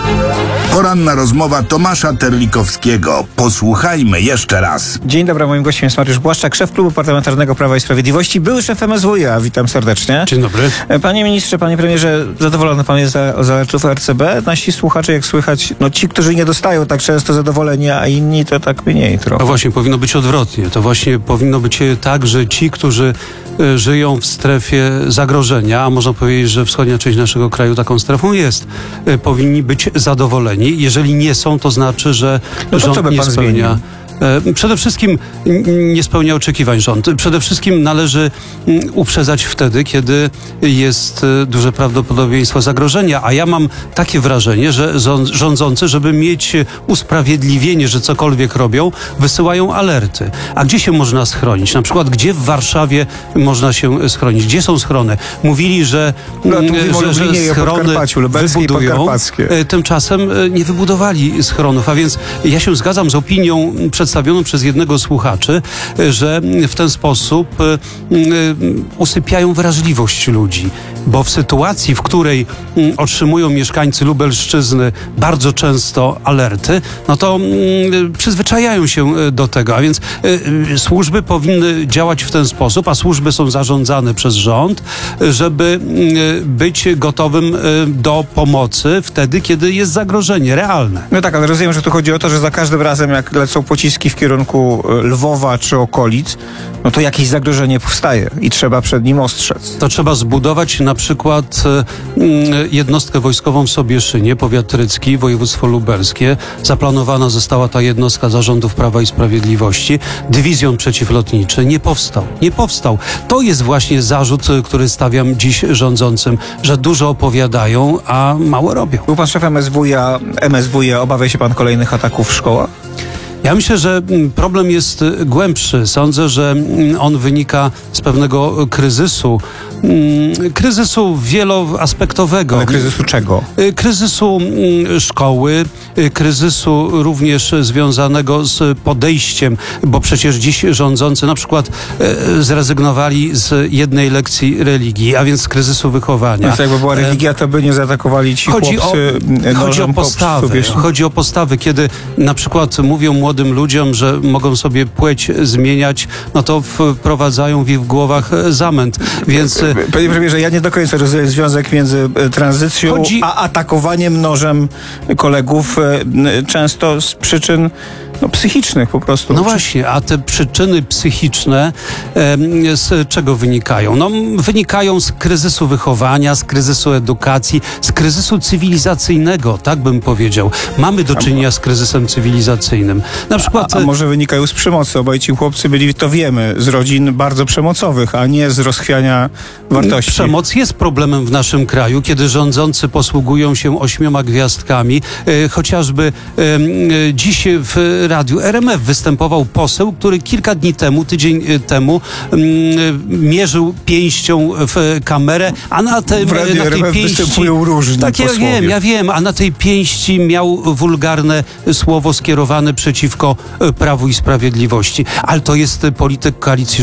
Poranna rozmowa Tomasza Terlikowskiego. Posłuchajmy jeszcze raz. Dzień dobry, moim gościem jest Mariusz Błaszczak, szef Klubu Parlamentarnego Prawa i Sprawiedliwości, były szef MSWiA. Witam serdecznie. Dzień dobry. Panie ministrze, panie premierze, zadowolony pan jest z alertów RCB? Nasi słuchacze, jak słychać, ci, którzy nie dostają tak często zadowolenia, a inni to tak mniej trochę. No właśnie, powinno być odwrotnie. To właśnie powinno być tak, że ci, którzy żyją w strefie zagrożenia, a można powiedzieć, że wschodnia część naszego kraju taką strefą jest, powinni być zadowoleni. Jeżeli nie są, to znaczy, że rząd nie spełnia. Przede wszystkim nie spełnia oczekiwań rząd. Przede wszystkim należy uprzedzać wtedy, kiedy jest duże prawdopodobieństwo zagrożenia, a ja mam takie wrażenie, że rządzący, żeby mieć usprawiedliwienie, że cokolwiek robią, wysyłają alerty. A gdzie się można schronić? Na przykład, gdzie w Warszawie można się schronić? Gdzie są schrony? Mówili, że schrony wybudują. Tymczasem nie wybudowali schronów, a więc ja się zgadzam z opinią przedstawioną przez jednego z słuchaczy, że w ten sposób usypiają wrażliwość ludzi, bo w sytuacji, w której otrzymują mieszkańcy Lubelszczyzny bardzo często alerty, no to przyzwyczajają się do tego, a więc służby powinny działać w ten sposób, a służby są zarządzane przez rząd, żeby być gotowym do pomocy wtedy, kiedy jest zagrożenie realne. No tak, ale rozumiem, że tu chodzi o to, że za każdym razem, jak lecą pociski w kierunku Lwowa czy okolic, no to jakieś zagrożenie powstaje i trzeba przed nim ostrzec. To trzeba zbudować na przykład jednostkę wojskową w Sobieszynie, powiat rycki, województwo lubelskie. Zaplanowana została ta jednostka za rządów Prawa i Sprawiedliwości. Dywizjon przeciwlotniczy nie powstał. To jest właśnie zarzut, który stawiam dziś rządzącym, że dużo opowiadają, a mało robią. Był pan szefem MSWiA, obawia się pan kolejnych ataków w szkołach? Ja myślę, że problem jest głębszy. Sądzę, że on wynika z pewnego kryzysu wieloaspektowego. Ale kryzysu czego? Kryzysu szkoły, kryzysu również związanego z podejściem, bo przecież dziś rządzący na przykład zrezygnowali z jednej lekcji religii, a więc z kryzysu wychowania. No, jakby była religia, to by nie zaatakowali ci chłopcy. Chodzi o postawy. Kiedy na przykład mówią młodym ludziom, że mogą sobie płeć zmieniać, no to wprowadzają w ich głowach zamęt. Więc panie premierze, ja nie do końca rozumiem związek między tranzycją a atakowaniem nożem kolegów, często z przyczyn psychicznych po prostu. No właśnie, a te przyczyny psychiczne z czego wynikają? No, wynikają z kryzysu wychowania, z kryzysu edukacji, z kryzysu cywilizacyjnego, tak bym powiedział. Mamy do czynienia z kryzysem cywilizacyjnym. Na przykład, a może wynikają z przemocy? Obaj ci chłopcy byli, to wiemy, z rodzin bardzo przemocowych, a nie z rozchwiania wartości. Przemoc jest problemem w naszym kraju, kiedy rządzący posługują się 8 gwiazdkami. Chociażby dziś w radiu RMF występował poseł, który kilka dni temu, tydzień temu mierzył pięścią w kamerę, a na tej pięści występują różni posłowie. Ja wiem, a na tej pięści miał wulgarne słowo skierowane przeciwko Prawu i Sprawiedliwości. Ale to jest polityk koalicji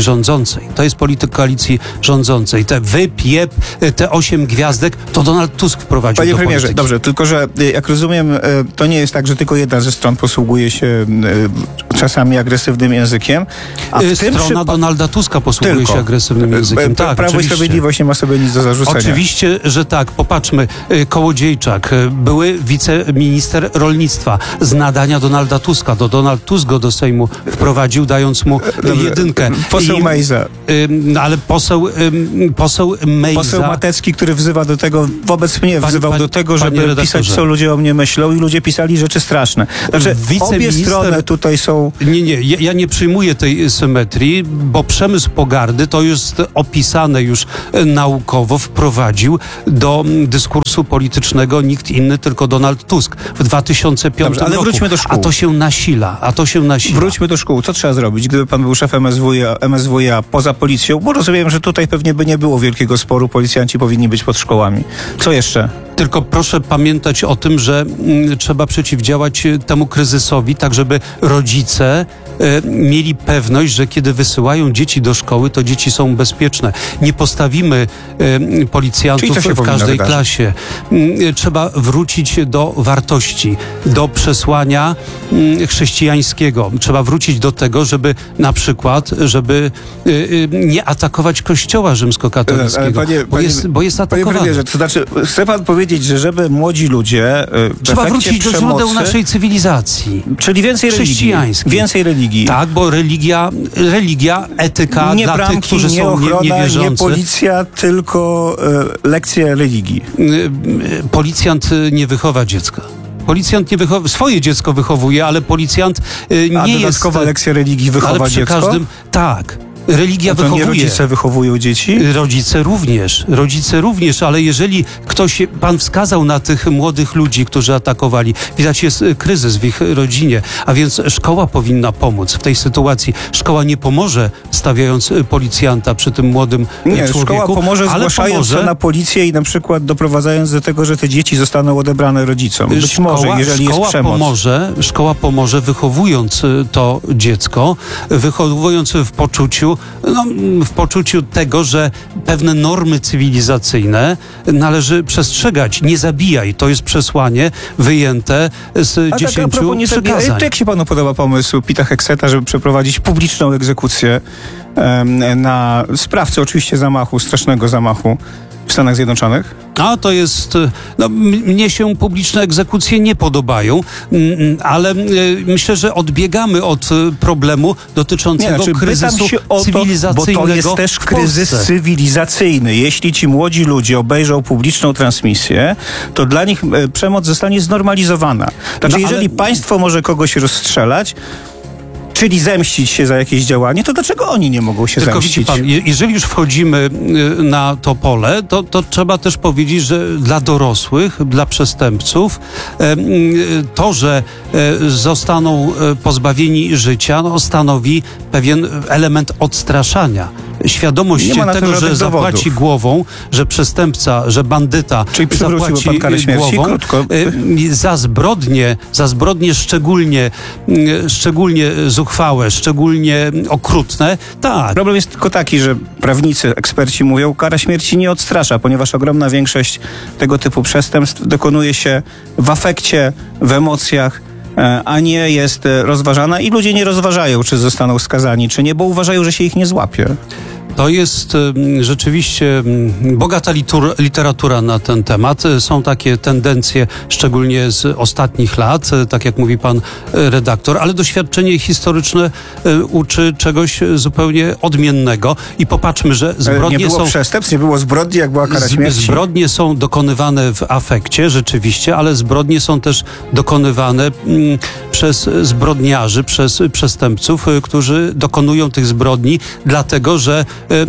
rządzącej. Te wypiep, te 8 gwiazdek, to Donald Tusk wprowadził Panie do premierze, polityki. dobrze, tylko że jak rozumiem, to nie jest tak, że tylko jedna ze stron posługuje się czasami agresywnym językiem. A w tym Strona Donalda Tuska posługuje się agresywnym językiem. Tak, Prawo i Sprawiedliwość nie ma sobie nic do zarzucenia. Oczywiście, że tak. Popatrzmy. Kołodziejczak, były wiceminister rolnictwa z nadania Donalda Tuska. Donald Tusk go do Sejmu wprowadził, dając mu jedynkę. Poseł Mejza. Ale poseł Mejza. Poseł Matecki, który wzywa do tego, wobec mnie wzywał do tego, żeby pisać, co ludzie o mnie myślą, i ludzie pisali rzeczy straszne. Znaczy, obie strony tutaj są... Nie, ja nie przyjmuję tej symetrii, bo przemysł pogardy to jest opisane już naukowo, wprowadził do dyskursu politycznego nikt inny, tylko Donald Tusk w 2005 roku. Ale wróćmy do szkół. A to się nasila. Wróćmy do szkół. Co trzeba zrobić, gdyby pan był szefem MSWiA poza policją? Bo rozumiem, że tutaj pewnie by nie było wielkiego sporu. Policjanci powinni być pod szkołami. Co jeszcze? Tylko proszę pamiętać o tym, że trzeba przeciwdziałać temu kryzysowi, tak żeby rodzice mieli pewność, że kiedy wysyłają dzieci do szkoły, to dzieci są bezpieczne. Nie postawimy policjantów w każdej klasie. Trzeba wrócić do wartości, do przesłania chrześcijańskiego. Trzeba wrócić do tego, żeby na przykład, nie atakować Kościoła rzymskokatolickiego, bo jest atakowany. Panie premierze, to znaczy, chce pan powiedzieć, że żeby młodzi ludzie trzeba wrócić do źródeł naszej cywilizacji. Czyli więcej chrześcijańskiej. Więcej religii. Tak, bo religia, etyka nie dla bramki, tych, którzy nie są ochrona, niewierzący. Nie policja, tylko lekcje religii. Policjant nie wychowa dziecka. Policjant nie swoje dziecko wychowuje, ale policjant nie jest... dodatkowa lekcja religii wychowa ale przy dziecko? Każdym, tak. Religia to wychowuje. Nie rodzice wychowują dzieci? Rodzice również, ale jeżeli pan wskazał na tych młodych ludzi, którzy atakowali, widać jest kryzys w ich rodzinie, a więc szkoła powinna pomóc w tej sytuacji. Szkoła nie pomoże stawiając policjanta przy tym młodym człowieku. Szkoła pomoże zgłaszając się na policję i na przykład doprowadzając do tego, że te dzieci zostaną odebrane rodziciom. Być może, jeżeli jest przemoc. Szkoła pomoże wychowując to dziecko, wychowując w poczuciu tego, że pewne normy cywilizacyjne należy przestrzegać. Nie zabijaj. To jest przesłanie wyjęte z 10 przykazań. Jak się panu podoba pomysł Pita Hegseta, żeby przeprowadzić publiczną egzekucję na sprawcę oczywiście strasznego zamachu w Stanach Zjednoczonych? A to jest... mnie się publiczne egzekucje nie podobają, ale myślę, że odbiegamy od problemu dotyczącego kryzysu cywilizacyjnego. Bo to jest też kryzys cywilizacyjny. Jeśli ci młodzi ludzie obejrzą publiczną transmisję, to dla nich przemoc zostanie znormalizowana. Znaczy, jeżeli państwo może kogoś rozstrzelać, czyli zemścić się za jakieś działanie, to dlaczego oni nie mogą się zemścić? Widzi pan, jeżeli już wchodzimy na to pole, to trzeba też powiedzieć, że dla dorosłych, dla przestępców, to, że zostaną pozbawieni życia, stanowi pewien element odstraszania. Świadomość tego, że zapłaci głową, że przestępca, że bandyta zapłaci pan karę śmierci? głową za zbrodnie szczególnie zuchwałe, szczególnie okrutne. Tak. Problem jest tylko taki, że prawnicy, eksperci mówią, kara śmierci nie odstrasza, ponieważ ogromna większość tego typu przestępstw dokonuje się w afekcie, w emocjach, a nie jest rozważana i ludzie nie rozważają, czy zostaną skazani, czy nie, bo uważają, że się ich nie złapie. To jest rzeczywiście bogata literatura na ten temat. Są takie tendencje, szczególnie z ostatnich lat, tak jak mówi pan redaktor, ale doświadczenie historyczne uczy czegoś zupełnie odmiennego. I popatrzmy, że zbrodnie nie było przestępstw, nie było zbrodni, jak była kara śmierci. Zbrodnie są dokonywane w afekcie, rzeczywiście, ale zbrodnie są też dokonywane przez zbrodniarzy, przez przestępców, którzy dokonują tych zbrodni dlatego, że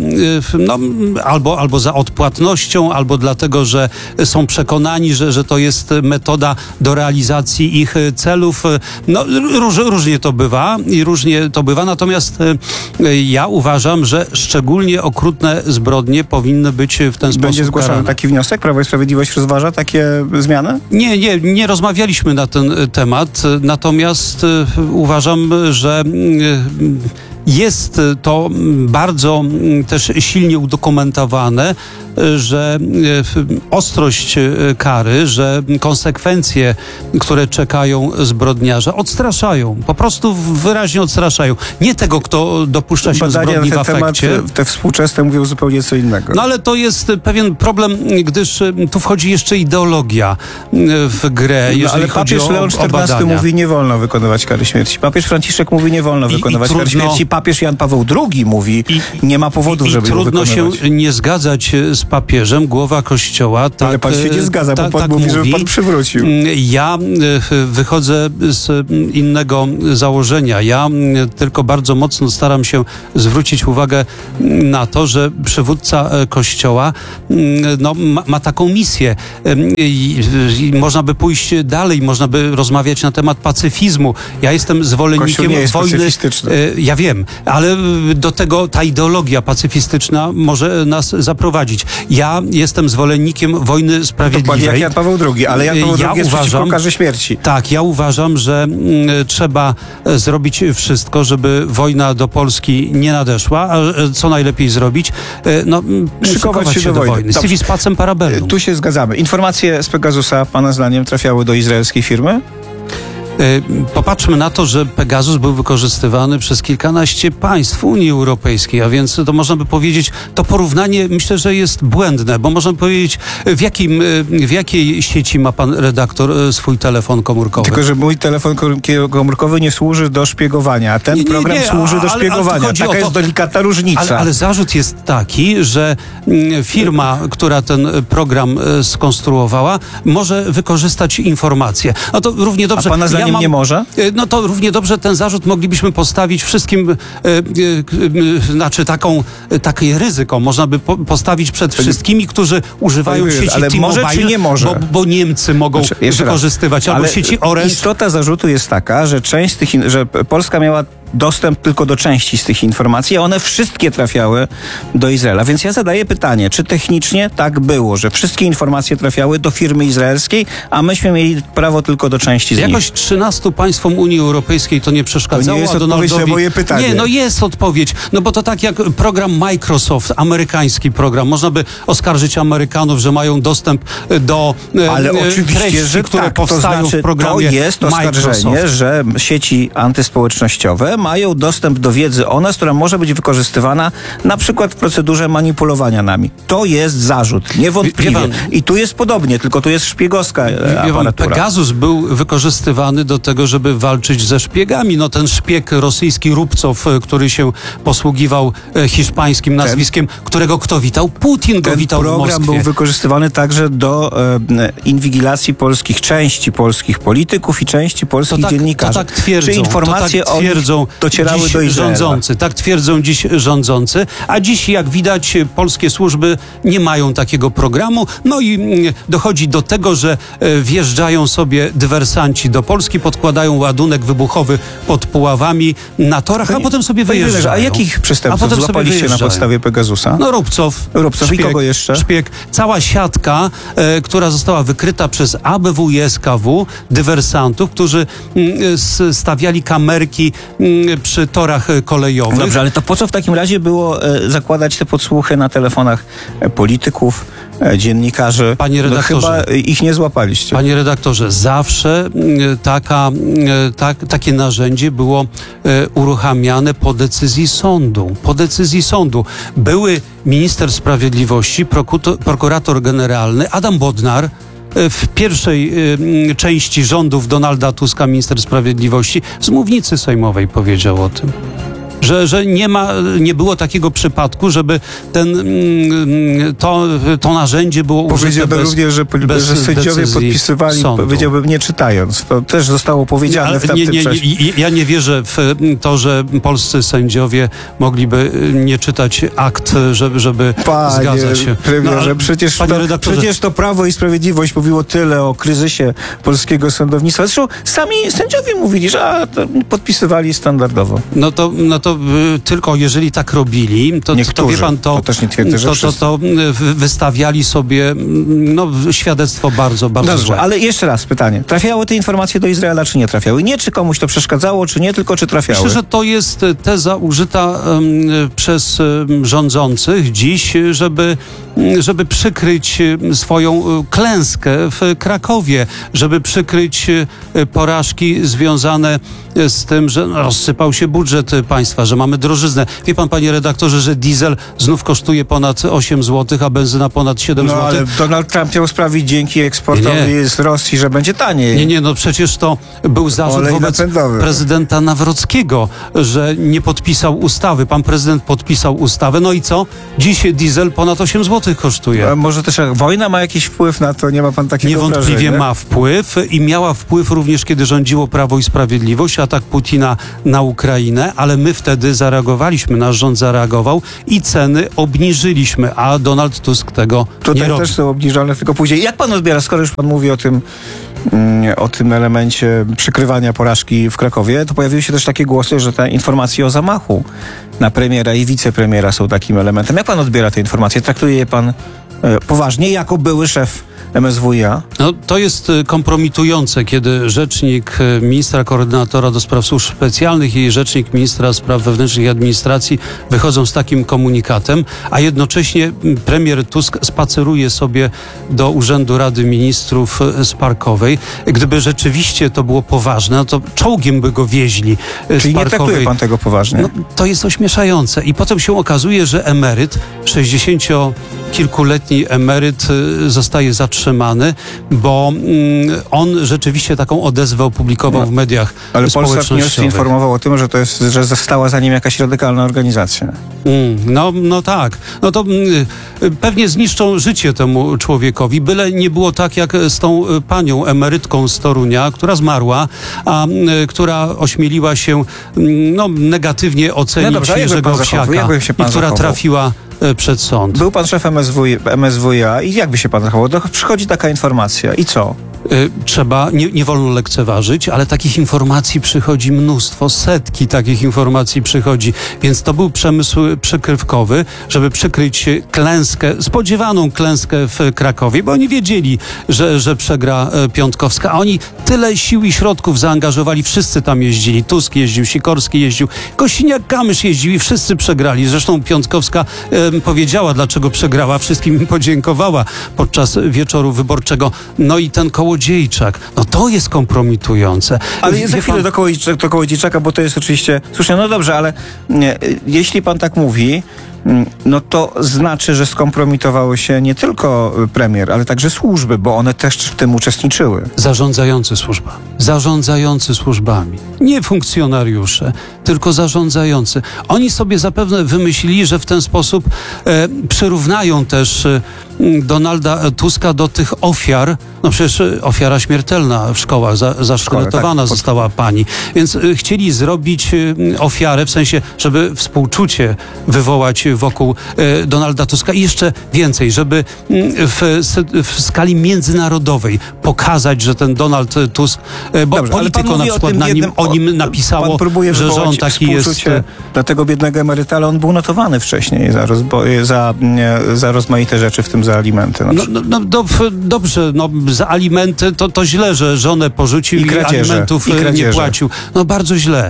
albo za odpłatnością, albo dlatego, że są przekonani, że to jest metoda do realizacji ich celów. Różnie to bywa, natomiast ja uważam, że szczególnie okrutne zbrodnie powinny być w ten sposób Będzie zgłaszany karane. taki wniosek? Prawo i Sprawiedliwość rozważa takie zmiany? Nie rozmawialiśmy na ten temat, natomiast uważam, że jest to bardzo też silnie udokumentowane, że ostrość kary, że konsekwencje, które czekają zbrodniarza, odstraszają. Po prostu wyraźnie odstraszają. Nie tego, kto dopuszcza się zbrodni w afekcie. Te współczesne mówią zupełnie co innego. Ale to jest pewien problem, gdyż tu wchodzi jeszcze ideologia w grę, jeżeli chodzi o badania. Ale papież Leon XIV mówi, nie wolno wykonywać kary śmierci. Papież Franciszek mówi, nie wolno wykonywać kary śmierci. Papież Jan Paweł II mówi, nie ma powodów, żeby ją wykonywać. Trudno się nie zgadzać z papieżem, głowa Kościoła. Tak, ale pan się nie zgadza, bo pan mówi, żeby pan przywrócił. Ja wychodzę z innego założenia. Ja tylko bardzo mocno staram się zwrócić uwagę na to, że przywódca Kościoła ma taką misję. Można by pójść dalej, można by rozmawiać na temat pacyfizmu. Ja jestem zwolennikiem wojny. Ja wiem, ale do tego ta ideologia pacyfistyczna może nas zaprowadzić. Ja jestem zwolennikiem wojny Dokładnie sprawiedliwej. jak Jan Paweł II, ale Jan Paweł II jest przeciwko karze śmierci. Tak, ja uważam, że trzeba zrobić wszystko, żeby wojna do Polski nie nadeszła, a co najlepiej zrobić? Szykować się do wojny. Dobrze. Civis pacem parabellum. Tu się zgadzamy. Informacje z Pegasusa, pana zdaniem, trafiały do izraelskiej firmy? Popatrzmy na to, że Pegasus był wykorzystywany przez kilkanaście państw Unii Europejskiej, a więc to można by powiedzieć, to porównanie myślę, że jest błędne, bo można powiedzieć, w jakiej sieci ma pan redaktor swój telefon komórkowy? Tylko, że mój telefon komórkowy nie służy do szpiegowania, a ten program służy do szpiegowania. Taka jest delikatna różnica. Ale zarzut jest taki, że firma, która ten program skonstruowała, może wykorzystać informacje. No to równie dobrze... A pana zdaniem nie może? No to równie dobrze ten zarzut moglibyśmy postawić wszystkim, takie ryzyko można by postawić przed wszystkimi, którzy używają sieci ale T-Mobile, może czy nie może? Bo Niemcy mogą wykorzystywać, albo sieci Orange. Istota zarzutu jest taka, że że Polska miała dostęp tylko do części z tych informacji, a one wszystkie trafiały do Izraela. Więc ja zadaję pytanie, czy technicznie tak było, że wszystkie informacje trafiały do firmy izraelskiej, a myśmy mieli prawo tylko do części z nich? Jakoś 13 państwom Unii Europejskiej to nie przeszkadzało. To nie jest odpowiedź na moje pytanie. Nie, jest odpowiedź. No bo to tak jak program Microsoft, amerykański program. Można by oskarżyć Amerykanów, że mają dostęp do treści, że które tak, powstają w programie to jest oskarżenie, że sieci antyspołecznościowe mają dostęp do wiedzy o nas, która może być wykorzystywana na przykład w procedurze manipulowania nami. To jest zarzut, niewątpliwie. I tu jest podobnie, tylko tu jest szpiegowska aparatura. Pegasus był wykorzystywany do tego, żeby walczyć ze szpiegami. No ten szpieg rosyjski Rubcow, który się posługiwał hiszpańskim nazwiskiem, którego kto witał? Putin go witał w Moskwie. Ten program był wykorzystywany także do inwigilacji części polskich polityków i części polskich dziennikarzy. To tak twierdzą. Czy informacje docierały do Izraela? Rządzący. Tak twierdzą dziś rządzący. A dziś, jak widać, polskie służby nie mają takiego programu. No i dochodzi do tego, że wjeżdżają sobie dywersanci do Polski, podkładają ładunek wybuchowy pod Puławami na torach, a potem sobie wyjeżdżają. A jakich przestępców złapaliście na podstawie Pegasusa? No Rubcow i kogo jeszcze? Szpieg. Cała siatka, która została wykryta przez ABW-SKW, dywersantów, którzy stawiali kamerki przy torach kolejowych. Dobrze, ale to po co w takim razie było zakładać te podsłuchy na telefonach polityków, dziennikarzy? Panie redaktorze, chyba ich nie złapaliście. Panie redaktorze, zawsze takie narzędzie było uruchamiane po decyzji sądu. Po decyzji sądu. Były minister sprawiedliwości, prokurator generalny Adam Bodnar, w pierwszej części rządów Donalda Tuska, minister sprawiedliwości, z mównicy sejmowej powiedział o tym. Że nie było takiego przypadku, żeby to narzędzie było użyte Powiedziałbym również, że sędziowie podpisywali, powiedziałbym, nie czytając. To też zostało powiedziane w tamtym czasie. Ja nie wierzę w to, że polscy sędziowie mogliby nie czytać akt, żeby zgadzać się. Premierze, przecież to Prawo i Sprawiedliwość mówiło tyle o kryzysie polskiego sądownictwa. Zresztą sami sędziowie mówili, że podpisywali standardowo. No to tylko jeżeli tak robili, to wie pan, to też nie twierdzę, że to wystawiali sobie świadectwo bardzo, bardzo złe. Ale jeszcze raz pytanie. Trafiały te informacje do Izraela, czy nie trafiały? Nie, czy komuś to przeszkadzało, czy nie, tylko czy trafiały? Myślę, że to jest teza użyta przez rządzących dziś, żeby przykryć swoją klęskę w Krakowie, żeby przykryć porażki związane z tym, że rozsypał się budżet państwa, że mamy drożyznę. Wie pan, panie redaktorze, że diesel znów kosztuje ponad 8 zł, a benzyna ponad 7 zł? Ale Donald Trump miał sprawić dzięki eksportowi z Rosji, że będzie taniej. Nie, przecież to był zarzut wobec prezydenta Nawrockiego, że nie podpisał ustawy. Pan prezydent podpisał ustawę. No i co? Dziś diesel ponad 8 zł kosztuje. A może też wojna ma jakiś wpływ na to? Nie ma pan takiego Niewątpliwie wrażenia? ma wpływ i miała wpływ również, kiedy rządziło Prawo i Sprawiedliwość, atak Putina na Ukrainę, ale my wtedy zareagowaliśmy, nasz rząd zareagował i ceny obniżyliśmy, a Donald Tusk tego nie robi. Też są obniżone, tylko później. Jak pan odbiera, skoro już pan mówi o tym elemencie przykrywania porażki w Krakowie, to pojawiły się też takie głosy, że te informacje o zamachu na premiera i wicepremiera są takim elementem. Jak pan odbiera te informacje? Traktuje je pan poważnie jako były szef MSWiA? No, to jest kompromitujące, kiedy rzecznik ministra koordynatora do spraw służb specjalnych i rzecznik ministra spraw wewnętrznych i administracji wychodzą z takim komunikatem, a jednocześnie premier Tusk spaceruje sobie do Urzędu Rady Ministrów z Parkowej. Gdyby rzeczywiście to było poważne, no to czołgiem by go wieźli z Czyli nie Parkowej. traktuje pan tego poważnie? No, to jest ośmieszające. I potem się okazuje, że emeryt, 60-kilkuletni emeryt zostaje zatrzymany, bo on rzeczywiście taką odezwę opublikował w mediach Ale Polsat News społecznościowych. informował o tym, że stała za nim jakaś radykalna organizacja. No tak. No to pewnie zniszczą życie temu człowiekowi, byle nie było tak jak z tą panią emerytką z Torunia, która zmarła, a która ośmieliła się negatywnie ocenić No dobrze, a jakby Jerzego pan zachował? Owsiaka Jakby się pan i która zachował? trafiła przed sąd. Był pan szefem MSWiA i jakby się pan zachował? Przychodzi taka informacja i co? Trzeba, nie wolno lekceważyć, ale takich informacji przychodzi mnóstwo, setki takich informacji przychodzi, więc to był przemysł przykrywkowy, żeby przykryć klęskę, spodziewaną klęskę w Krakowie, bo oni wiedzieli, że przegra Piątkowska, a oni tyle sił i środków zaangażowali, wszyscy tam jeździli, Tusk jeździł, Sikorski jeździł, Kosiniak-Kamysz jeździł i wszyscy przegrali. Zresztą Piątkowska powiedziała, dlaczego przegrała, wszystkim im podziękowała podczas wieczoru wyborczego. No i ten Kołodziejczak, no to jest kompromitujące. Ale za chwilę do Kołodziejczaka, bo to jest oczywiście... Słusznie, no dobrze, ale jeśli pan tak mówi, no to znaczy, że skompromitowały się nie tylko premier, ale także służby, bo one też w tym uczestniczyły. Zarządzający służbami. Nie funkcjonariusze, tylko zarządzający. Oni sobie zapewne wymyślili, że w ten sposób przyrównają też Donalda Tuska do tych ofiar. No przecież ofiara śmiertelna w szkołach, zasztyletowana tak, została pani. Więc chcieli zrobić ofiarę, w sensie, żeby współczucie wywołać wokół Donalda Tuska i jeszcze więcej, żeby w skali międzynarodowej pokazać, że ten Donald Tusk, bo Dobrze, Polityko na przykład o nim napisało, że on taki jest... Dla tego biednego emeryta, ale on był notowany wcześniej za rozmaite rzeczy, w tym za alimenty. Dobrze, za alimenty to źle, że żonę porzucił i alimentów nie płacił. No bardzo źle,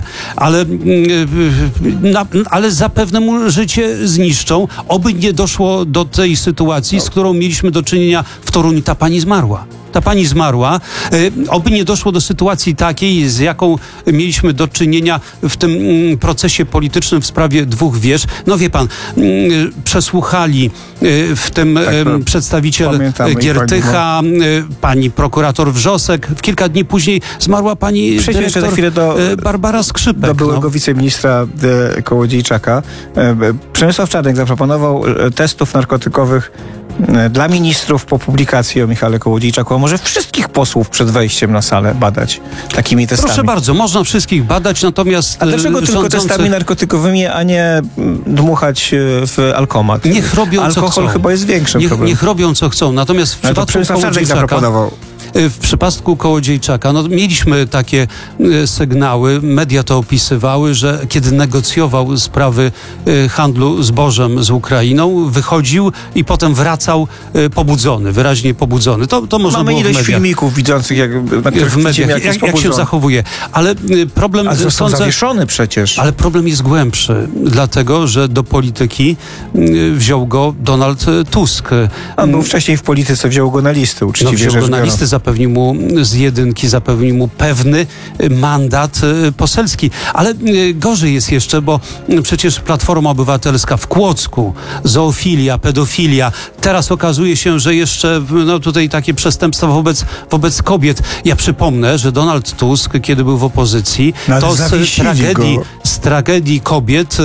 ale zapewne mu życie zniszczą. Oby nie doszło do tej sytuacji, z którą mieliśmy do czynienia w Toruniu. Ta pani zmarła. Oby nie doszło do sytuacji takiej, z jaką mieliśmy do czynienia w tym procesie politycznym w sprawie dwóch wież. No wie pan, przesłuchali w tym przedstawiciel Giertycha, pani prokurator Wrzosek. Kilka dni później zmarła pani dyrektor Barbara Skrzypek. Do byłego wiceministra Kołodziejczaka. Przemysław Czarnek zaproponował testów narkotykowych dla ministrów po publikacji o Michale Kołodziejczaku, a może wszystkich posłów przed wejściem na salę badać takimi testami? Proszę bardzo, można wszystkich badać, natomiast... A dlaczego tylko testami narkotykowymi, a nie dmuchać w alkomat? Niech robią, alkohol co chcą. chyba jest większym problemem. Niech robią, co chcą. Natomiast w przypadku Kołodziejczaka... W przypadku Kołodziejczaka, mieliśmy takie sygnały, media to opisywały, że kiedy negocjował sprawy handlu zbożem z Ukrainą, wychodził i potem wracał pobudzony, wyraźnie pobudzony. To można Mamy było ileś filmików widzących, na których w mediach, jak się zachowuje. Ale problem... Ale został zawieszony przecież. Ale problem jest głębszy, dlatego, że do polityki wziął go Donald Tusk. On był wcześniej w polityce, wziął go na listy, uczciwie wziął go na listy, zapewnił mu z jedynki, zapewnił mu pewny mandat poselski. Ale gorzej jest jeszcze, bo przecież Platforma Obywatelska w Kłodzku, zoofilia, pedofilia. Teraz okazuje się, że jeszcze tutaj takie przestępstwa wobec kobiet. Ja przypomnę, że Donald Tusk, kiedy był w opozycji, to z tragedii kobiet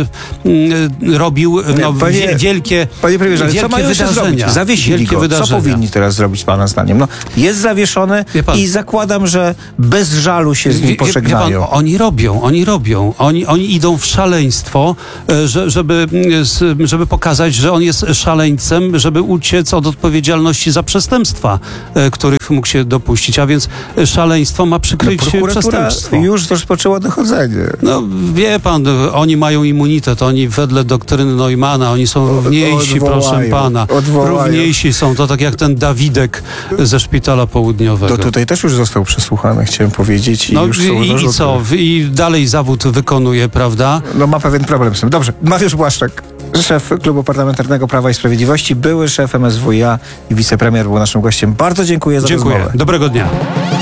robił wielkie Panie premierze, ale co mają wydarzenia. Zawiesili go. Co powinni teraz zrobić pana zdaniem? jest zawieszony Wie pan- i zakładam, że bez żalu się z nim pożegnają. Oni robią. Oni idą w szaleństwo, żeby pokazać, że on jest szaleńcem, żeby uciec od odpowiedzialności za przestępstwa, których mógł się dopuścić. A więc szaleństwo ma przykryć przestępstwo. już rozpoczęła dochodzenie. No wie pan, oni mają immunitet, oni wedle doktryny Neumana, oni są równiejsi, proszę pana. Równiejsi są, to tak jak ten Dawidek ze Szpitala Południowego. To tutaj też już został przesłuchany, chciałem powiedzieć. I co? I dalej zawód wykonuje, prawda? No ma pewien problem z tym. Dobrze, Mariusz Błaszczak, szef Klubu Parlamentarnego Prawa i Sprawiedliwości, były szef MSWiA i wicepremier był naszym gościem. Bardzo dziękuję za rozmowę. Dobrego dnia.